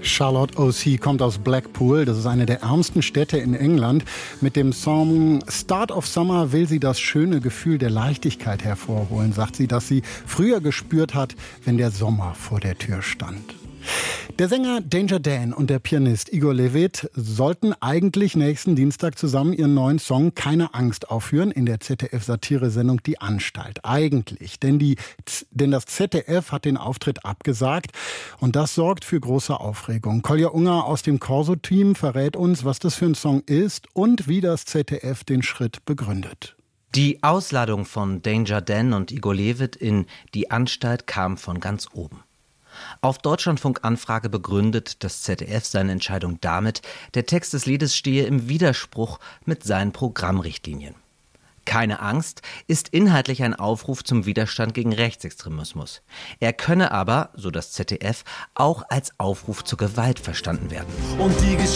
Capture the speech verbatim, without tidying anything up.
Charlotte O C kommt aus Blackpool, das ist eine der ärmsten Städte in England. Mit dem Song Start of Summer will sie das schöne Gefühl der Leichtigkeit hervorholen, sagt sie, das sie früher gespürt hat, wenn der Sommer vor der Tür stand. Der Sänger Danger Dan und der Pianist Igor Levit sollten eigentlich nächsten Dienstag zusammen ihren neuen Song Keine Angst aufführen in der Z D F-Satire-Sendung Die Anstalt. Eigentlich, denn, die, denn das Z D F hat den Auftritt abgesagt und das sorgt für große Aufregung. Kolja Unger aus dem Corso-Team verrät uns, was das für ein Song ist und wie das Z D F den Schritt begründet. Die Ausladung von Danger Dan und Igor Levit in Die Anstalt kam von ganz oben. Auf Deutschlandfunk-Anfrage begründet das Z D F seine Entscheidung damit, der Text des Liedes stehe im Widerspruch mit seinen Programmrichtlinien. Keine Angst ist inhaltlich ein Aufruf zum Widerstand gegen Rechtsextremismus. Er könne aber, so das Z D F, auch als Aufruf zur Gewalt verstanden werden. Und die